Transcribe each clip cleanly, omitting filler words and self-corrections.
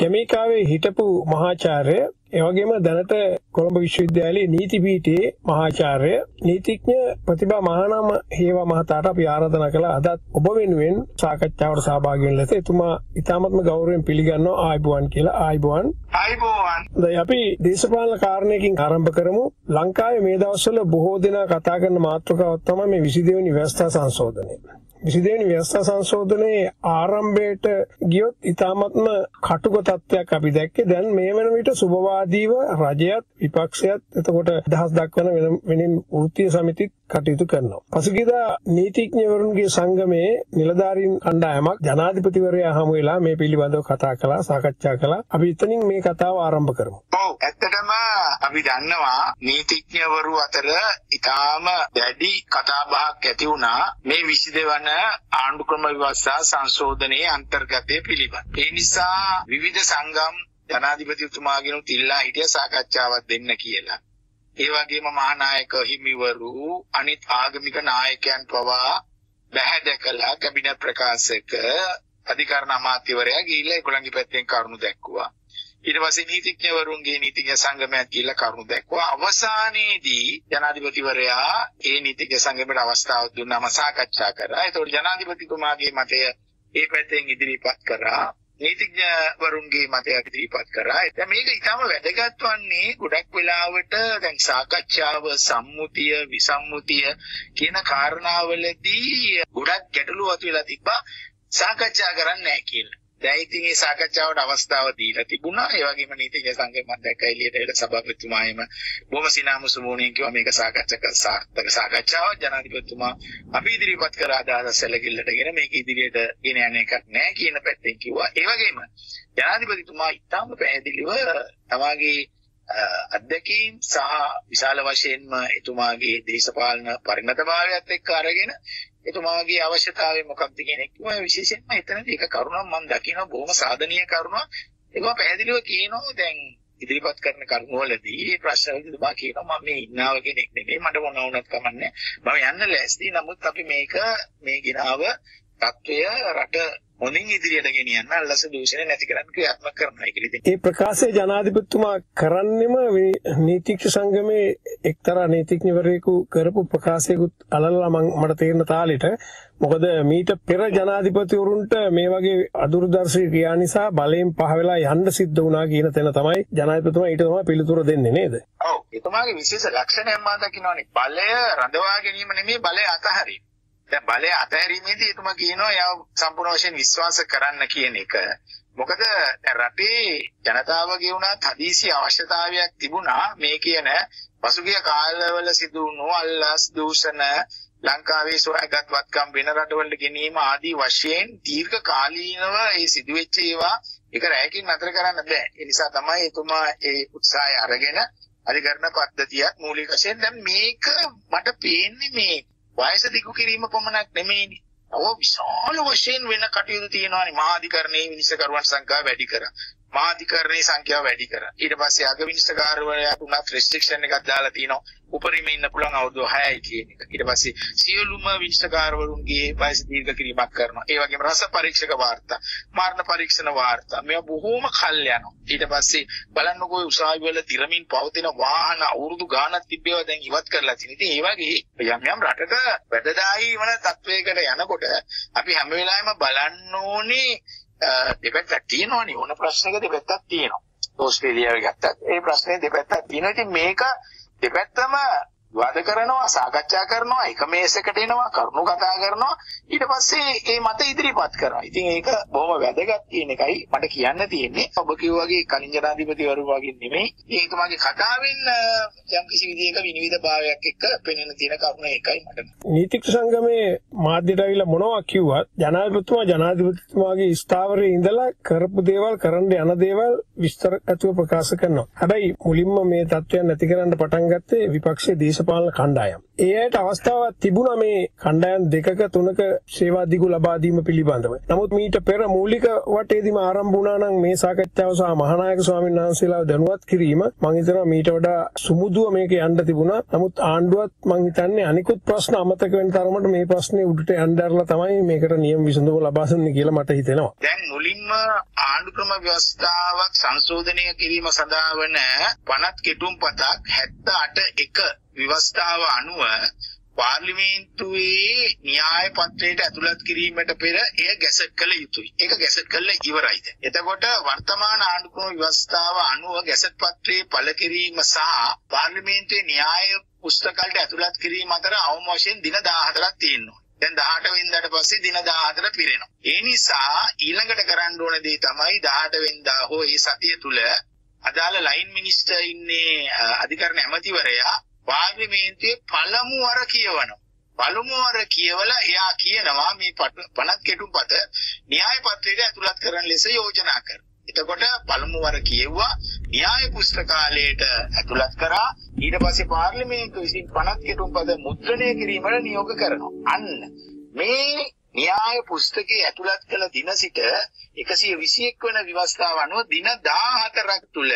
ජමයිකාවේ හිටපු මහාචාර්ය එවැගේම දැනට කොළඹ විශ්වවිද්‍යාලයේ නීති පීඨයේ මහාචාර්ය නීතිඥ ප්‍රතිභා මහානාම හේවා මහතාට අපි ආරාධනා කළා අදත් ඔබ වෙනුවෙන් සාකච්ඡාවට සහභාගී වෙන්න ලෙස එතුමා ඉතාමත්ම ගෞරවයෙන් පිළිගන්නවා ආයුබෝවන් කියලා. ආයුබෝවන්. දැන් අපි දේශපාලන කාරණයකින් ආරම්භ කරමු. ලංකාවේ මේ දවස්වල බොහෝ දෙනා කතා කරන මාතෘකාවක් තමයි මේ 22 වෙනි ව්‍යවස්ථා සංශෝධනය. 22 වෙනි ව්‍යවස්ථා සංශෝධනයේ ආරම්භයට ගියොත් ඉතාමත්ම කටුක තත්ත්වයක් අපි දැක්කේ. දැන් මේ වෙන විට සුබවාදීව රජයත් විපක්ෂයත් එතකොට අදහස් දක්වන වෙනින් වෘත්තීය සමිතිත් කටයුතු කරනවා. පසුගියදා නීතිඥවරුන්ගේ සංගමයේ නිලධාරීන් කණ්ඩායමක් ජනාධිපතිවරයා හමු වෙලා මේ පිළිබඳව කතා කළා, සාකච්ඡා කළා. අපි එතනින් මේ කතාව ආරම්භ කරමු. ඔව්, ඇත්තටම අපි දන්නවා නීතිඥවරු අතර ඉතාම දැඩි කතා බහක් ඇති වුණා මේ 22 වන ආණ්ඩු ක්‍රම ව්‍යවස්ථා සංශෝධනයේ අන්තර්ගතය පිළිබඳ. ඒ නිසා විවිධ සංගම් ජනාධිපතිතුමාගෙනුත් ඉල්ලා හිටිය සාකච්ඡාවක් දෙන්න කියලා. ඒ වගේම මහානායක හිමිවරු අනිත් ආගමික නායකයන් පවා බැහැදකලා කැබිනට් ප්‍රකාශක අධිකරණ අමාත්‍යවරයා ගිහිල්ලා ඒගොල්ලන්ගේ පැත්තෙන් කරුණු දැක්වුවා. ඊට පස්සේ නීතිඥවරුන්ගේ නීතිඥ සංගමයක් ගිහිල්ලා කරුණු දැක්වුවා. අවසානයේදී ජනාධිපතිවරයා ඒ නීතිඥ සංගමයට අවස්ථාව දුන්නාම සාකච්ඡා කරා. ඒතකොට ජනාධිපතිතුමාගේ මතය ඒ පැත්තෙන් ඉදිරිපත් කරා. නීතිඥවරුන්ගේ මතයක් ඉදිරිපත් කරා. දැන් මේක ඊටම වැදගත් වන්නේ ගොඩක් වෙලාවට දැන් සාකච්ඡාව සම්මුතිය විසම්මුතිය කියන කාරණාවලදී ගොඩක් ගැටලු ඇතිවෙලා තිබ්බා සාකච්ඡා කරන්නේ නැහැ කියලා. දැන් ඉතින් මේ සාකච්ඡාවට අවස්ථාව දීලා තිබුණා. ඒ වගේම නීතිඥ සංගමයක් දැක්ක එළියට එළ සභාපතිතුමායම බොහොම සිනාමුසු මූණින් කිව්වා මේක සාර්ථක සාකච්ඡාවක්. ජනාධිපතිතුමා අපි ඉදිරිපත් කර අදහස් සැලකිල්ලටගෙන මේක ඉදිරියට ගෙන යන එකක් නැහැ කියන පැත්තෙන් කිව්වා. ඒ වගේම ජනාධිපතිතුමා ඉතාම පැහැදිලිව තමාගේ අධ්‍යක්ීම් සහ විශාල වශයෙන්ම එතුමාගේ දේශපාලන පරිණතභාවයත් එක්ක අරගෙන එතුමාගේ අවශ්‍යතාවය මොකක්ද කියන එක විශේෂයෙන්ම එතනදී එක කරුණක් මම දකිනවා බොහොම සාධනීය කරුණක්. ඒක පැහැදිලිව කියනවා දැන් ඉදිරිපත් කරන කරුණවලදී මේ ප්‍රශ්නවලදී තුමා කියනවා මම මේ ඉන්නාව කෙනෙක් නෙමෙයි මට මොන වුණත් කමන්නේ මම යන්න ලෑස්ති. නමුත් අපි මේ ගිනාව තත්වය රට හොඳින් ඉදිරියට ගෙනියන්න අල්ලස දූෂණය නැති කරන්න ක්‍රියාත්මක කරනවා කියලා. ඒ ප්‍රකාශය ජනාධිපතිතුමා කරන්නෙම නීතිඥ සංගමේ එක්තරා නීතිඥවරයෙකු කරපු ප්‍රකාශයකුත් අලලලා මට තේරෙන තාලෙට. මොකද මීට පෙර ජනාධිපතිවරුන්ට මේ වගේ අදුරුදර්ශී ක්‍රියා නිසා බලයෙන් පහ වෙලා යන්න සිද්ධ වුණා කියන තැන තමයි ජනාධිපතිතුමා ඊට තමයි පිළිතුර දෙන්නේ නේද? ඔව්. එතුමාගේ විශේෂ ලක්ෂණයක් මා දකින්නවානේ බලය රඳවා ගැනීම නෙමෙයි බලය අතහරින. දැන් බලය අතහැරීමේදී එතුමා කියනවා යාව සම්පූර්ණ වශයෙන් විශ්වාස කරන්න කියන එක. මොකද රටේ ජනතාවගේ උනත් හදිසි අවශ්‍යතාවයක් තිබුණා මේ කියන පසුගිය කාලවල සිදු වුණු අල්ලස් දූෂණ ලංකාවේ සොයාගත් වත්කම් වෙන රටවලට ගෙනීම ආදී වශයෙන් දීර්ඝ කාලීනව ඒ සිදුවෙච්ච ඒවා ඒක රැයකින් නතර කරන්න බෑ. ඒ නිසා තමයි එතුමා ඒ උත්සාහය අරගෙන අධිකරණ පද්ධතියක් මූලික වශයෙන් දැන් මේක මට පේන්නේ මේ වයස දිගු කිරීම පමණක් නෙමෙයිනේ. ඔව් විශාල වශයෙන් වෙන කටයුතු තියෙනවානේ. මහාධිකරණයේ විනිශ්චයකරුවන් සංඛ්‍යාව වැඩි කරා. මහාධිකරණයේ සංඛ්‍යාව වැඩි කරා. ඊට පස්සේ අග විනිශ්චයකාරවරයාට උනත් රෙස්ට්‍රික්ෂන් එකක් දාලා තිනවා. උපරිම ඉන්න පුළුවන් අවුරුදු 6යි කියන එක. ඊට පස්සේ සියලුම විනිශ්චයකාරවරුන්ගේ වයස දීර්ඝ කිරීමක් කරනවා. ඒ වගේම රස පරීක්ෂක වාර්තා, මරණ පරීක්ෂණ වාර්තා මේවා බොහෝම කල් යනවා. ඊට පස්සේ බලන්නකෝ උසාවි වල දිරමින් පවතින වාහන අවුරුදු ගාණක් තිබ්බේවා දැන් ඉවත් කරලා තියෙනවා. ඉතින් ඒ වගේ යම් රටක වැඩදායී වන තත්වයකට යනකොට අපි හැම වෙලාවෙම බලන්න ඕනේ දෙපැත්තක් තියෙනවනේ. ඕන ප්‍රශ්නක දෙපැත්තක් තියෙනවා. ඕස්ට්‍රේලියාවේ ගත්තත් ඒ ප්‍රශ්නේ දෙපැත්තක් තියෙනවා. ඉතින් මේක දෙපැත්තම වාද කරනවා, සාකච්ඡා කරනවා, එක මේසයකට එනවා, කරුණු කතා කරනවා, ඊට පස්සේ ඒ මත ඉදිරිපත් කරනවා. ඉතින් ඒක බොහොම වැදගත් කියන එකයි මට කියන්න තියෙන්නේ. ඔබ කිව්වා වගේ කලින් ජනාධිපතිවරු වගේ නෙමෙයි. ඒක තමයි කතාවෙන් යම් කිසි විදිහක විනිවිදභාවයක් එක්ක පෙනෙන තියෙන කරුණ ඒකයි මට. නීතිඥ සංගමේ මාධ්‍යට අවිලා මොනවා කිව්වත් ජනාධිපතිතුමාගේ ස්ථාවරයේ ඉඳලා කරපු දේවල් කරන්න යන දේවල් විස්තර ඇතුව ප්‍රකාශ කරනවා. හැබැයි මුලින්ම මේ තත්ත්වයන් නැති කරන්න පටන් ගත්තේ විපක්ෂයේ දේශපාලන කණ්ඩායම්. ඒ අයට අවස්ථාවක් තිබුණා මේ කණ්ඩායම් දෙකක තුනක සේවා දිගු ලබා දීම පිළිබඳව. නමුත් මීට පෙර මූලික වටේදීම ආරම්භ වුණා නම් මේ සාකච්ඡාව සහ මහානායක ස්වාමීන් වහන්සේලා දැනුවත් කිරීම මම හිතනවා මීට වඩා සුමුදුව මේක යන්න තිබුණා. නමුත් ආණ්ඩුවත් මම හිතන්නේ අනිකුත් ප්‍රශ්න අමතක වෙන තරමට මේ ප්‍රශ්නේ උඩට යnderලා තමයි මේකට නියම විසඳුම ලබා දෙන්නේ කියලා මට හිතෙනවා. දැන් මුලින්ම ආණ්ඩු ක්‍රම ව්‍යවස්ථාවක් සංශෝධනය කිරීම සඳහා වන පනත් කෙටුම්පතක් 78 ව්‍යවස්ථාව අනුව පාර්ලිමේන්තුවේ න්‍යාය පත්‍රයට ඇතුළත් කිරීමට පෙර එය ගැසට් කළ යුතුයි. ඒක ගැසට් කළ ඉවරයිද? එතකොට වර්තමාන ආණ්ඩු ක්‍රම ව්‍යවස්ථාව අනුව ගැසට් පත්‍රයේ පළ කිරීම සහ පාර්ලිමේන්තුවේ න්‍යාය පුස්තකවලට ඇතුළත් කිරීම අතර අවම වශයෙන් දින 14ක් තියෙනවා. දැන් 18 වෙනිදාට පස්සේ දින 14 පිරෙනවා. ඒ නිසා ඊළඟට කරන්න ඕන දේ තමයි 18 වෙනිදා හෝ ඒ සතිය තුල අදාළ ලයින් මිනිස්ටර් ඉන්නේ අධිකරණ ඇමතිවරයා පාර්ලිමේන්තුවේ පළමු වර කියවනවා. පළමු වර කියවලා එයා කියනවා මේ පනත් කෙටුම්පත න්‍යාය පත්‍රයට ඇතුළත් කරන ලෙස යෝජනා කරනවා. එතකොට පළමු වර කියෙව්වා න්‍යාය පුස්තකාලයට ඇතුළත් කරා ඊට පස්සේ පාර්ලිමේන්තුව විසින් පනත් කෙටුම්පත මුද්‍රණය කිරීමට නියෝග කරනවා. අන්න මේ න්‍යාය පුස්තකයේ ඇතුළත් කළ දින සිට 121 වන ව්‍යවස්ථාව අනුව දින 14ක් තුල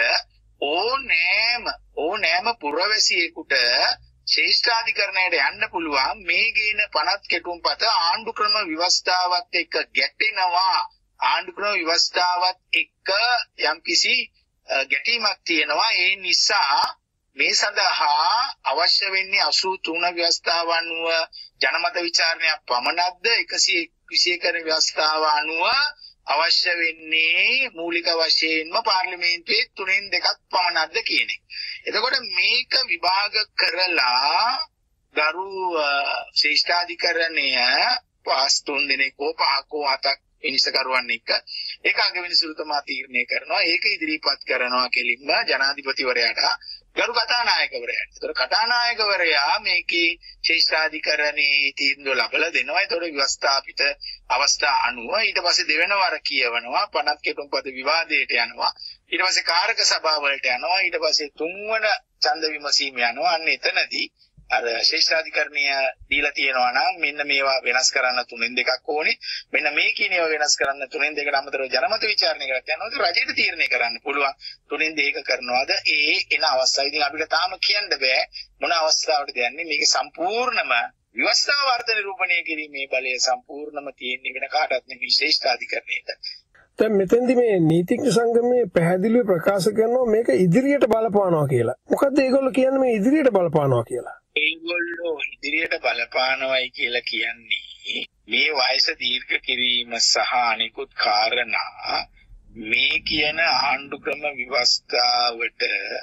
ඕනෑම පුරවැසියෙකුට ශ්‍රේෂ්ඨාධිකරණයට යන්න පුළුවන් මේ ගේන පනත් කෙටුම්පත ආණ්ඩු ක්‍රම ව්‍යවස්ථාවත් එක්ක ගැටෙනවා. ආණ්ඩු ක්‍රම ව්‍යවස්ථාවත් එක්ක යම්කිසි ගැටීමක් තියෙනවා. ඒ නිසා මේ සඳහා අවශ්‍ය වෙන්නේ 83 ව්‍යවස්ථාව අනුව ජනමත විචාරණයක් පමණක්ද 121 ව්‍යවස්ථාව අනුව අවශ්‍ය වෙන්නේ මූලික වශයෙන්ම පාර්ලිමේන්තුවේ 3න් 2ක් පමණක්ද කියන එක. එතකොට මේක විභාග කරලා ගරු ශ්‍රේෂ්ඨාධිකරණය පාස් 3 දෙනෙක් හෝ 5ක් හෝ 7ක් විනිශ්චයකරුවන් එක්ක ඒකාංග විනිසුරුතුමා තීරණය කරනවා. ඒක ඉදිරිපත් කරනවා කෙලින්ම ජනාධිපතිවරයාට ගරු කතානායකවරයාට. ඒතර කතානායකවරයා මේකේ ශේෂ්ඨාධිකරණයේ තීන්දුව ලබලා දෙනවා. ඒතර ව්‍යවස්ථාපිත අවස්ථා අනුව ඊට පස්සේ දෙවෙන වර කියවනවා. පනත් කෙටුම්පත විවාදයට යනවා. ඊට පස්සේ කාරක සභාවලට යනවා. ඊට පස්සේ තුන්වන ඡන්ද විමසීම යනවා. අන්න එතනදී අර ශේෂ්ඨාධිකරණය දීලා තියෙනවා නම් මෙන්න මේවා වෙනස් කරන්න 3න් 2ක් ඕනේ. මෙන්න මේ කියන ඒවා වෙනස් කරන්න 3න් 2කට අමතරව ජනමත විචාරණය කරලා යනවා. ඒක රජයට තීරණය කරන්න පුළුවන්. 3න් 2ක කරනවාද එන අවස්ථාව. ඉතින් අපිට තාම කියන්න බෑ මොන අවස්ථාවටද යන්නේ. මේක සම්පූර්ණම ව්‍යවස්ථා වර්ධ නිරූපණය කිරීමේ බලය සම්පූර්ණම තියෙන්නේ වෙන කාටවත් නෙවෙයි ශේෂ්ඨාධිකරණයට. දැන් මෙතෙන්දි මේ නීතිඥ සංගමයේ පැහැදිලිව ප්‍රකාශ කරනවා මේක ඉදිරියට බලපානවා කියලා. මොකද්ද ඒගොල්ලෝ කියන්නේ මේ ඉදිරියට බලපානවා කියලා? ඒගොල්ලෝ ඉදිරියට බලපානවයි කියලා කියන්නේ මේ වයස දීර්ඝ කිරීම සහ අනිකුත් කාරණා මේ කියන ආණ්ඩු ක්‍රම ව්‍යවස්ථාවට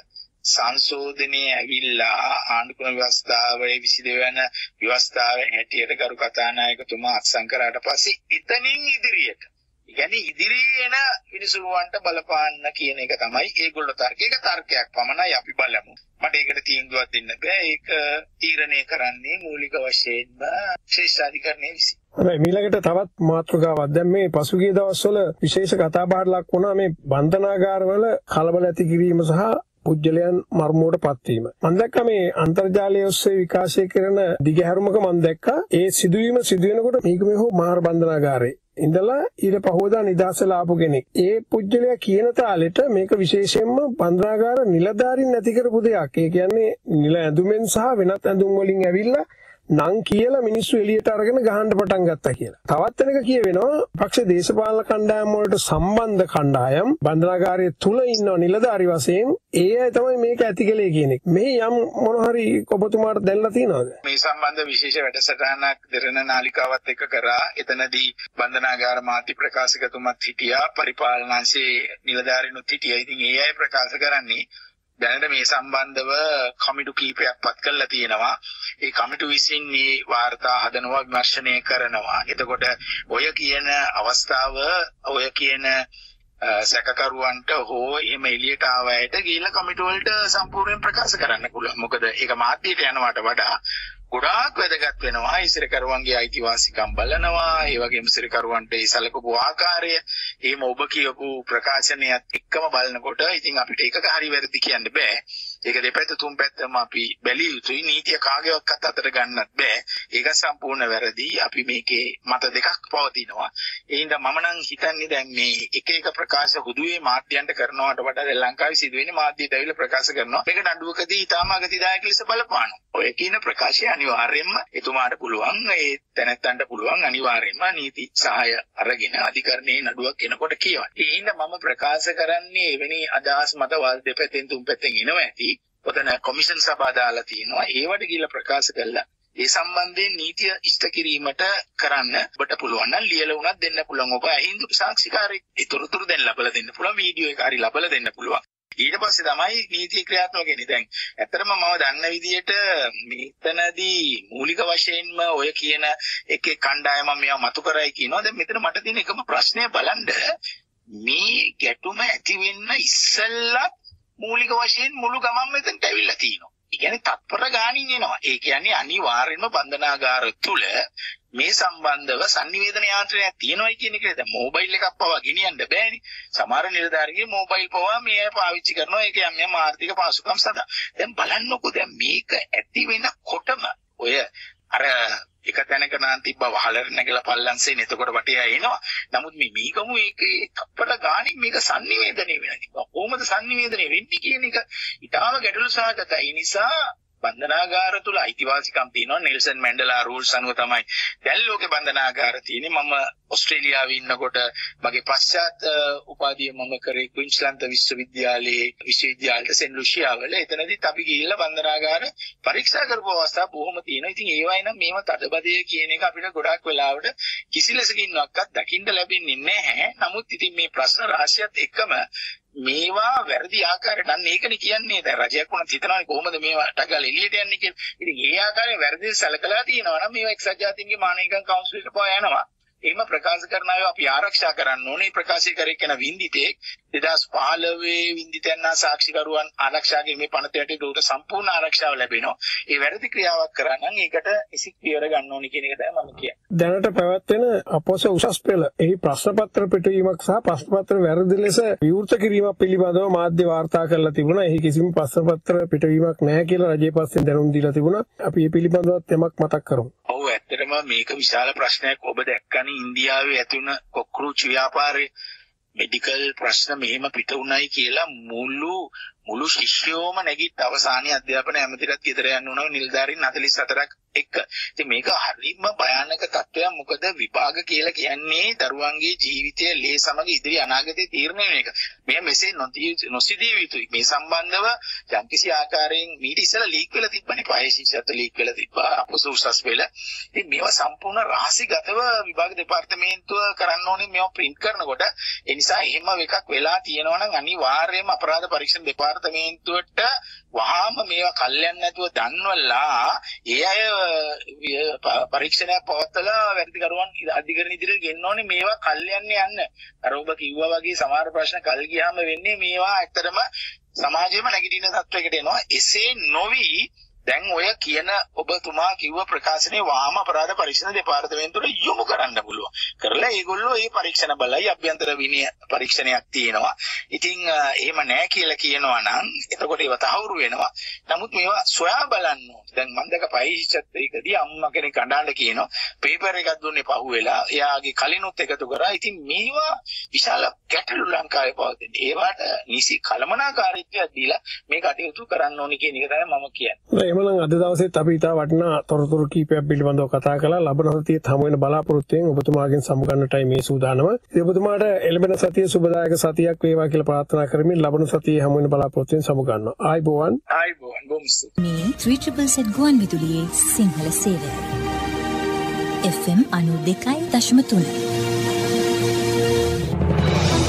සංශෝධනය ඇවිල්ලා ආණ්ඩු ක්‍රම ව්‍යවස්ථාවේ 22 වෙනි ව්‍යවස්ථාවේ හැටියට කරු කතානායකතුමා අත්සන් කරාට පස්සේ එතනින් ඉදිරියට يعني ඉදිරියේ එන විනිසුරුවන්ට බලපාන්න කියන එක තමයි ඒගොල්ලෝ තර්කය. ඒක තර්කයක් පමණයි අපි බලමු. මට ඒකට තීන්දුවක් දෙන්න බෑ. ඒක තීරණය කරන්නේ මූලික වශයෙන්ම ශ්‍රේෂ්ඨාධිකරණයේ විසින්. හරි ඊළඟට තවත් මාතෘකාවක්. දැන් මේ පසුගිය දවස්වල විශේෂ කතාබහට ලක් වුණා මේ බන්ධනාගාරවල කලබල ඇති කිරීම සහ පුජ්‍යලයන් මර්මෝට පත්වීම. මම දැක්කා මේ අන්තර්ජාලය ඔස්සේ විකාශය කරන දිගහැරුමක මම දැක්කා ඒ සිදුවීම සිදුවෙනකොට මේක මේ හෝ මාර බන්ධනාගාරේ ඉඳලා ඊට පහවදා නිදහසලා ආපු කෙනෙක්. ඒ පුජ්‍යලයා කියන තාලෙට මේක විශේෂයෙන්ම බන්ධනාගාර නිලධාරීන් නැති කරපු දෙයක්. ඒ කියන්නේ නිල ඇඳුමෙන් සහ වෙනත් ඇඳුම් වලින් ඇවිල්ලා නම් කියලා මිනිස්සු එළියට අරගෙන ගහන්න පටන් ගත්තා කියලා. තවත් වෙනක කියවෙනවා පක්ෂ දේශපාලන කණ්ඩායම් වලට සම්බන්ධ කණ්ඩායම් බන්ධනාගාරයේ තුල ඉන්න නිලධාරි වශයෙන් ඒ අය තමයි මේක ඇතිකලේ කියන එක. මේ යම් මොන හරි ඔබතුමාට දැනලා තියෙනවද? මේ සම්බන්ධ විශේෂ වැඩසටහනක් දෙරණ නාලිකාවත් එක්ක කරා. එතනදී බන්ධනාගාර මාධ්‍ය ප්‍රකාශකතුමත් හිටියා, පරිපාලනාංශයේ නිලධාරීනුත් හිටියා. ඉතින් ඒ අය ප්‍රකාශ කරන්නේ දැනට මේ සම්බන්ධව කමිටු කීපයක් පත් කරලා තියෙනවා. ඒ කමිටු විසින් මේ වාර්තා හදනවා, විමර්ශනය කරනවා. එතකොට ඔය කියන අවස්ථාව ඔය කියන සැකකරුවන්ට හෝ එහෙම එළියට ආව අයට ගිහිල්ලා කමිටු වලට සම්පූර්ණයෙන් ප්‍රකාශ කරන්න පුළුවන්. මොකද ඒක මාධ්‍යයට යනවට වඩා ගොඩාක් වැදගත් වෙනවා. ඉසිරකරුවන්ගේ අයිතිවාසිකම් බලනවා. ඒ වගේම ඉසිරකරුවන්ට ඒ සැලකපු ආකාරය, එහෙම ඔබ කියපු ප්‍රකාශනයත් එක්කම බලනකොට ඉතින් අපිට එකක හරි වැරදි කියන්න බෑ. ඒක දෙපැත්ත තුන් පැත්තම අපි බැලිය යුතුයි. නීතිය කාගේවත් අතට ගන්නත් බෑ. ඒක සම්පූර්ණ වැරදි. අපි මේකේ මත දෙකක් පවතිනවා. ඒ හින්දා මම නම් හිතන්නේ දැන් මේ එක ප්‍රකාශ හුදුවේ මාධ්‍යයන්ට කරනවට වඩා දැන් ලංකාවේ සිදුවෙන්නේ මාධ්‍යයට ඇවිල්ලා ප්‍රකාශ කරනවා. මේක නඩුවකදී ඊටම අගතිදායක ලෙස බලපානවා. ඔය කියන ප්‍රකාශය අනිවාර්යයෙන්ම එතුමාට පුළුවන් ඒ තැනැත්තන්ට පුළුවන් අනිවාර්යයෙන්ම නීති සහාය අරගෙන අධිකරණයේ නඩුවක් එනකොට කියවන්න. ඒ හින්දා මම ප්‍රකාශ කරන්නේ එවැනි අදහස් මත වාද දෙපැත්තෙන් තුන් පැත්තෙන් එනවා ඇති. ඔතන කොමිෂන් සභා දාලා තියෙනවා. ඒවට ගිහිල්ලා ප්‍රකාශ කළා. ඒ සම්බන්ධයෙන් නීතිය ඉෂ්ට කිරීමට කරන්න ඔබට පුළුවන් නම් ලියලා උනත් දෙන්න පුළුවන්. ඔබ හින්දු සාක්ෂිකාරයෙක් ඒතරතුරු දැන් ලබලා දෙන්න පුළුවන්. වීඩියෝ එක හරි ලබලා දෙන්න පුළුවන්. ඊට පස්සේ තමයි නීතිය ක්‍රියාත්මක වෙන්නේ. දැන් ඇත්තටම මම දන්න විදිහට මෙතනදී මූලික වශයෙන්ම ඔය කියන එකේ කණ්ඩායම මේවා මතු කරයි කියනවා. දැන් මෙතන මට තියෙන එකම ප්‍රශ්නය බලන්න මේ ගැටුම ඇති වෙන්න ඉස්සෙල්ලා මූලික වශයෙන් මුළු ගමන් මෙතනට ඇවිල්ලා තියෙනවා. ඒ කියන්නේ තත්පර ගානින් එනවා. ඒ කියන්නේ අනිවාර්යයෙන්ම බන්ධනාගාර තුල මේ සම්බන්ධව sannivedana යාන්ත්‍රණයක් තියෙනවායි කියන එක. දැන් මොබයිල් එකක් පවා ගෙනියන්න බෑනේ. සමහර නිලධාරිගේ මොබයිල් පවා මේ අය පාවිච්චි කරනවා. ඒක යම් ආර්ථික පහසුකම් සඳහා. දැන් බලන්නකෝ දැන් මේක ඇති වෙනකොටම ඔය අර එක තැනක නම් තිබ්බ වහලර නැගලා පල්ලන්සෙන් එතකොට වටේ එනවා. නමුත් මේ මීගමු ඒකේ තප්පර ගානින් මේක sannivedana වෙනවා. කොහොමද sannivedana වෙන්නේ කියන එක ඊටාම ගැටලු සහගතයි. ඒ නිසා බන්ධනාගාර තුල අයිතිවාසිකම් තියෙනවා. නෙල්සන් මැන්ඩලා රූල්ස් අනුව තමයි දැන් ලෝකේ බන්ධනාගාර තියෙන්නේ. මම ඕස්ට්‍රේලියාවේ ඉන්නකොට මගේ පශ්චාත් උපාධිය මම කරේ ක්වීන්ස්ලන්ත විශ්වවිද්‍යාලයට සෙන් ලුෂියා වල. එතනදිත් අපි ගිහිල්ලා බන්ධනාගාර පරීක්ෂා කරපු අවස්ථා බොහොම තියෙනවා. ඉතින් ඒවයි නම් මේව තදබදය කියන එක අපිට ගොඩක් වෙලාවට කිසි ලෙසකින්වත් දකින්න ලැබෙන්නේ නැහැ. නමුත් ඉතින් මේ ප්‍රශ්න රාශියත් එක්කම මේවා වැරදි ආකාරයට අන්න ඒකනේ කියන්නේ. දැන් රජයක් වුණත් හිතනවානේ කොහොමද මේවා ටගල් එළියට යන්නේ කියලා. ඉතින් ඒ ආකාරයෙන් වැරදි සැලකලා තියෙනවා නම් මේවා එක්සත් ජාතීන්ගේ මානවිකම් කවුන්සිලට පවා යනවා. එහෙම ප්‍රකාශ කරන අය අපි ආරක්ෂා කරන්න ඕනේ. ප්‍රකාශය කරේ කෙනා වින්දිතේ 2015 වින්දිතයන්ා සාක්ෂිකරුවන් ආරක්ෂා කිරීමේ පනත යටතේ උට සම්පූර්ණ ආරක්ෂාව ලැබෙනවා. ඒ වැරදි ක්‍රියාවක් කරා නම් ඒකට ඉසික් පියවර ගන්න ඕනේ කියන එක තමයි මම කියන්නේ. දැනට පැවැත්වෙන අපොස උසස් පෙළ එහි ප්‍රශ්න පත්‍ර පිටවීමක් සහ ප්‍රශ්න පත්‍ර වැරදි ලෙස විවෘත කිරීමක් පිළිබඳව මාධ්‍ය වාර්තා කරලා තිබුණා. එහි කිසිම ප්‍රශ්න පත්‍ර පිටවීමක් නැහැ කියලා රජයේ පස්සෙන් දැනුම් දීලා තිබුණා. අපි මේ පිළිබඳව යමක් මතක් කරමු. ඔව් ඇත්තටම මේක විශාල ප්‍රශ්නයක්. ඔබ දැක්කනේ ඉන්දියාවේ ඇති වුණ කොක්රෝච් ව්‍යාපාරයේ මෙඩිකල් ප්‍රශ්න මෙහෙම පිට උනායි කියලා මුළු ශිෂ්‍යෝම නැගිට අවසානයේ අධ්‍යාපන ඇමතිරත් ගෙදර යන්න උනව නිලධාරීන් 44ක් එක්ක. ඉතින් මේක හරිම භයානක තත්ත්වයක්. මොකද විභාග කියලා කියන්නේ දරුවන්ගේ ජීවිතය ලේ සමග ඉදිරි අනාගතයේ තීරණය වෙන එක. මේ මෙසේ නොසිතිය යුතුයි. මේ සම්බන්ධව යම්කිසි ආකාරයෙන් මීට ඉස්සෙල්ලා ලීක් වෙලා තිබ්බනේ. පහේශිෂ්‍යත් ලීක් වෙලා තිබ්බා. අපොස උසස් වෙලා. ඉතින් මේවා සම්පූර්ණ රහසිගතව විභාග දෙපාර්තමේන්තුව කරන්න ඕනේ මේවා print කරනකොට. ඒ නිසා එහෙම එකක් වෙලා තියෙනවා නම් අනිවාර්යයෙන්ම අපරාධ පරීක්ෂණ දෙපාර්තමේන්තුවට වහාම මේවා කල්යන්න නැතුව දන්වලා ඒ අය පරීක්ෂණයක් පවත්වලා වැරදිකරුවන් අධිකරණ ඉදිරියට ගෙන්න ඕනේ. මේවා කල්යන්නේ යන්න. අර ඔබ කිව්වා වගේ සමහර ප්‍රශ්න කල් ගියාම වෙන්නේ මේවා ඇත්තටම සමාජයේම නැගිටින තත්වයකට එනවා. එසේ නොවි දැන් ඔය කියන ඔබතුමා කිව්ව ප්‍රකාශනයේ වාම අපරාධ පරීක්ෂණ දෙපාර්තමේන්තුවට යොමු කරන්න පුළුවන්. කරලා ඒගොල්ලෝ මේ පරීක්ෂණ බලයි අභ්‍යන්තර විනය පරීක්ෂණයක් තියෙනවා. ඉතින් එහෙම නැහැ කියලා කියනවා නම් එතකොට ඒව තහවුරු වෙනවා. නමුත් මේවා සොයා බලන්න ඕනේ. දැන් මම දැක පයිච්චත් ඒකදී අම්මා කෙනෙක් අඬන්න කියනවා. පේපර් එකක් දුන්නේ පහුවෙලා. එයාගේ කලිනුත් එකතු කරා. ඉතින් මේවා විශාල ගැටලු ලංකාවේ පවතින. ඒවට නිසි කළමනාකාරීත්වයක් දීලා මේ කටයුතු කරන්න ඕනේ කියන එක තමයි මම කියන්නේ. එහෙමනම් අද දවසේත් අපි ඉතා වටිනා තොරතුරු කීපයක් පිළිබඳව කතා කළා. ලබන සතියේත් හමු වෙන බලාපොරොත්තු වෙන ඔබතුමාගෙන් සමු ගන්නටයි මේ සූදානම. ඉතින් ඔබතුමාට එළඹෙන සතිය සුබදායක සතියක් වේවා කියලා ප්‍රාර්ථනා කරමින් ලබන සතියේ හමු වෙන බලාපොරොත්තු වෙන සමු ගන්නවා. ආයිබෝවන්. බොහොම ස්තුතියි. මේ 3ZZZ ගුවන් විදුලියේ සිංහල සේවය. FM 92.3.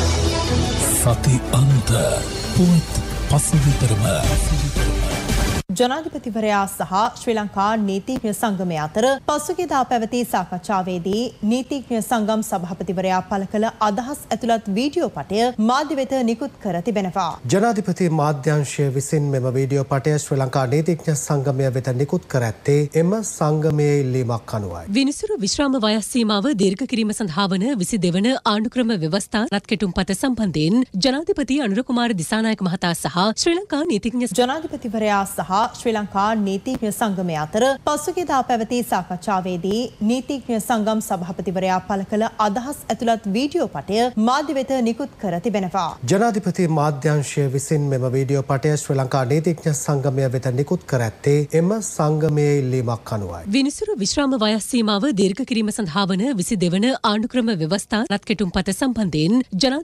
සති අන්ත පුවත් පසුවිතරම ජනාධිපතිවරයා සහ ශ්‍රී ලංකා නීතිඥ සංගමය අතර පසුගියදා පැවති සාකච්ඡාවේදී නීතිඥ සංගම් සභාපතිවරයා පළ කළ අදහස් ඇතුළත් වීඩියෝ පටය මාධ්‍ය වෙත නිකුත් කර තිබෙනවා. ජනාධිපති මාධ්‍යංශය විසින් මෙම වීඩියෝ පටය ශ්‍රී ලංකා නීතිඥ සංගමය වෙත නිකුත් කර ඇත්තේ එම සංගමයේ ඉල්ලීමක් අනුවයි. විනිසුරු විශ්‍රාම වයස් සීමාව දීර්ඝ කිරීම සඳහා වන 22 වන ආණ්ඩුක්‍රම ව්‍යවස්ථා රත්කෙටුම්පත සම්බන්ධයෙන් ජනාධිපති අනුර කුමාර දිසානායක මහතා සහ ශ්‍රී ලංකා නීතිඥ ජනාධිපතිවරයා සහ ශ්‍රී ලංකා නීතිඥ සංගමය අතර පසුගියදා පැවති සාකච්ඡාවේදී නීතිඥ සංගම් සභාපතිවරයා පළ කළ අදහස් ඇතුළත් වීඩියෝ පටය මාධ්‍ය වෙත නිකුත් කර තිබෙනවා. ජනාධිපති මාධ්‍යංශය විසින් මෙම වීඩියෝ පටය ශ්‍රී ලංකා නීතිඥ සංගමය වෙත නිකුත් කර ඇත්තේ එම සංගමයේ ඉල්ලීමක් අනුවයි. විනිසුරු විශ්‍රාම වයස් සීමාව දීර්ඝ කිරීම සඳහා වන 22 වන ආණ්ඩුක්‍රම ව්‍යවස්ථා රත්කෙටුම්පත සම්බන්ධයෙන්